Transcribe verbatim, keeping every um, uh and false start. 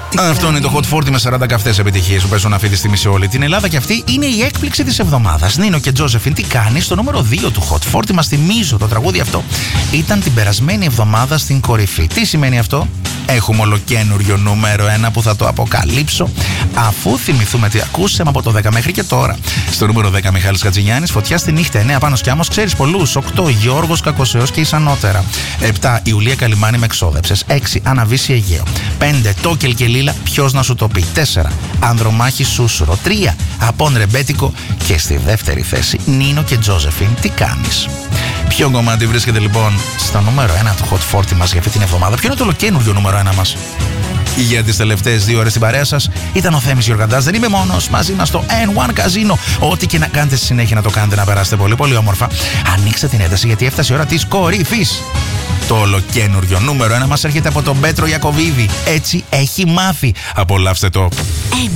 Αυτό είναι το Hot φορτι με σαράντα καυτές επιτυχίες που παίζουν αυτή τη στιγμή σε όλη την Ελλάδα και αυτή είναι η έκπληξη της εβδομάδας. Νίνο και Τζόζεφιν, τι κάνει στο νούμερο δύο του Hot φορτι. Μας θυμίζω, το τραγούδι αυτό ήταν την περασμένη εβδομάδα στην κορυφή. Τι σημαίνει αυτό? Έχουμε ολοκένουργιο νούμερο ένα που θα το αποκαλύψω αφού θυμηθούμε τι ακούσαμε από το δέκα μέχρι και τώρα. Στο νούμερο δέκα Μιχάλης Χατζηγιάννης, Φωτιά στη νύχτα. εννέα Πάνος Κιάμος, ξέρεις πολλούς. οκτώ Γιώργος Κακοσεός και Ισανότερα. επτά Ιουλία Καλιμάνη με Εξόδεψες. έξι Αναβίση Αιγαίο. πέντε Τόκελ και Λίλα, ποιος να σου το πει. τέσσερα Ανδρομάχη Σούσουρο. τρία Απόν Ρεμπέτικο. Και στη δεύτερη θέση Νίνο και Τζόζεφιν, τι κάνεις. Ποιο κομμάτι βρίσκεται λοιπόν στο νούμερο ένα του Hot φορτι μας για αυτή την εβδομάδα? Ποιο είναι το ολοκένουργιο νούμερο ένα μας? Για τις τελευταίες δύο ώρες στην παρέα σας ήταν ο Θέμης Γιοργαντάς. Δεν είμαι μόνος, μαζί μας στο εν βαν Casino. Ό,τι και να κάνετε στη συνέχεια να το κάνετε, να περάσετε πολύ πολύ όμορφα. Ανοίξτε την ένταση γιατί έφτασε η ώρα της κορυφής. Το ολοκένουργιο νούμερο ένα μας έρχεται από τον Πέτρο Ιακωβίδη. Έτσι έχει μάθει. Απολαύστε το.